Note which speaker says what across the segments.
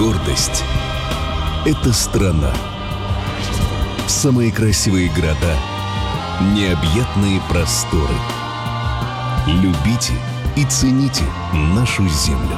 Speaker 1: Гордость — это страна. Самые красивые города, необъятные просторы. Любите и цените нашу землю.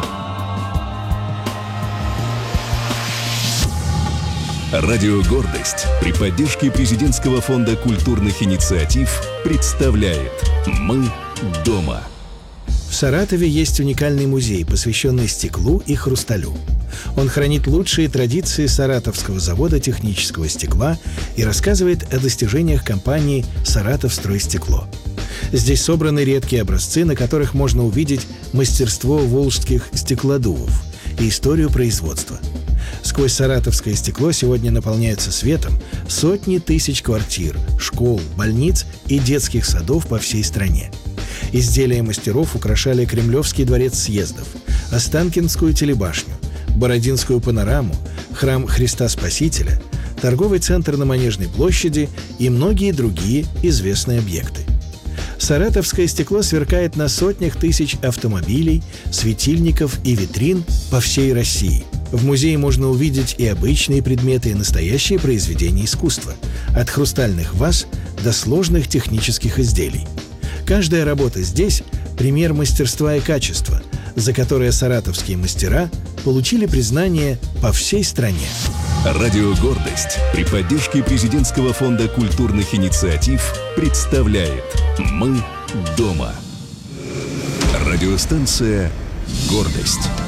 Speaker 1: Радио «Гордость» при поддержке Президентского фонда культурных инициатив представляет «Мы дома».
Speaker 2: В Саратове есть уникальный музей, посвященный стеклу и хрусталю. Он хранит лучшие традиции Саратовского завода технического стекла и рассказывает о достижениях компании «Саратовстройстекло». Здесь собраны редкие образцы, на которых можно увидеть мастерство волжских стеклодувов и историю производства. Сквозь саратовское стекло сегодня наполняются светом сотни тысяч квартир, школ, больниц и детских садов по всей стране. Изделия мастеров украшали Кремлевский дворец съездов, Останкинскую телебашню, Бородинскую панораму, храм Христа Спасителя, торговый центр на Манежной площади и многие другие известные объекты. Саратовское стекло сверкает на сотнях тысяч автомобилей, светильников и витрин по всей России. В музее можно увидеть и обычные предметы, и настоящие произведения искусства, от хрустальных ваз до сложных технических изделий. Каждая работа здесь – пример мастерства и качества, за которое саратовские мастера получили признание по всей стране.
Speaker 1: Радио «Гордость» при поддержке Президентского фонда культурных инициатив представляет «Мы дома». Радиостанция «Гордость».